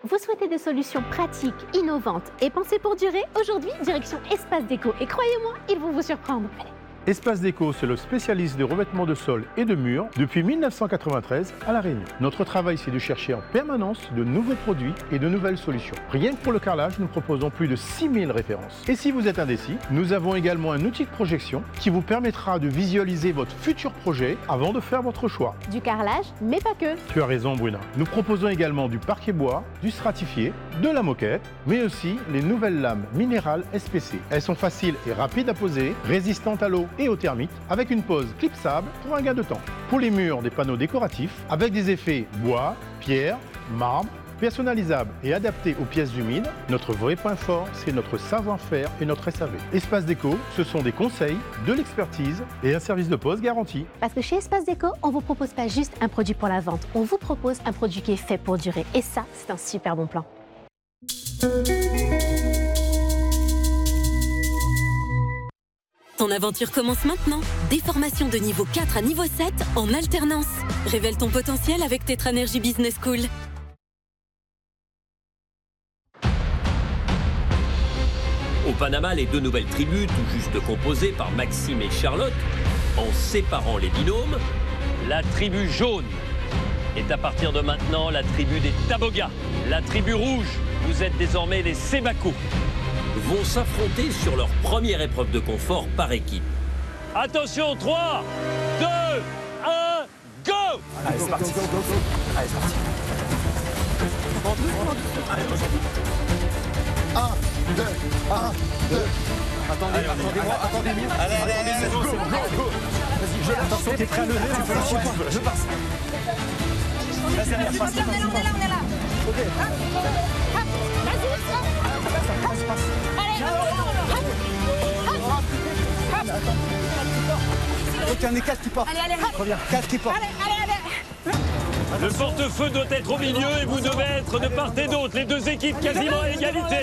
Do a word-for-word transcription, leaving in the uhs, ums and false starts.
Vous souhaitez des solutions pratiques, innovantes et pensées pour durer? Aujourd'hui, direction Espace Déco. Et croyez-moi, ils vont vous surprendre. Allez. Espace Déco, c'est le spécialiste des revêtements de sol et de murs depuis mille neuf cent quatre-vingt-treize à La Réunion. Notre travail, c'est de chercher en permanence de nouveaux produits et de nouvelles solutions. Rien que pour le carrelage, nous proposons plus de six mille références. Et si vous êtes indécis, nous avons également un outil de projection qui vous permettra de visualiser votre futur projet avant de faire votre choix. Du carrelage, mais pas que. Tu as raison, Bruna. Nous proposons également du parquet bois, du stratifié, de la moquette, mais aussi les nouvelles lames minérales S P C. Elles sont faciles et rapides à poser, résistantes à l'eau et aux termites, avec une pose clipsable pour un gain de temps. Pour les murs, des panneaux décoratifs avec des effets bois, pierre, marbre, personnalisables et adaptés aux pièces humides. Notre vrai point fort, c'est notre savoir-faire et notre S A V. Espace Déco, ce sont des conseils, de l'expertise et un service de pose garanti. Parce que chez Espace Déco, on ne vous propose pas juste un produit pour la vente, on vous propose un produit qui est fait pour durer. Et ça, c'est un super bon plan. Ton aventure commence maintenant. Des formations de niveau quatre à niveau sept en alternance. Révèle ton potentiel avec Tetranergy Business School. Au Panama, les deux nouvelles tribus, tout juste composées par Maxime et Charlotte, en séparant les binômes, la tribu jaune est à partir de maintenant la tribu des Taboga. La tribu rouge, vous êtes désormais les Sebako, vont s'affronter sur leur première épreuve de confort par équipe. Attention, trois, deux, un, go! Allez, c'est parti. Allez, c'est parti. un, deux, un, deux. Attendez, attendez-moi, attendez-moi. Allez, allez, allez, go, go, go. Vas-y, je attention, t'es prêt à lever, tu peux lâcher quoi? Je passe. Vas-y, allez, passe, passe, passe. On est là, on est là. Ok. Vas-y, passe, passe. Allez, ok, on est quatre qui portent. Allez, allez, reviens. quatre qui portent. Allez, allez, allez. Le portefeuille doit être au milieu et vous devez être de part et d'autre. Les deux équipes quasiment à égalité.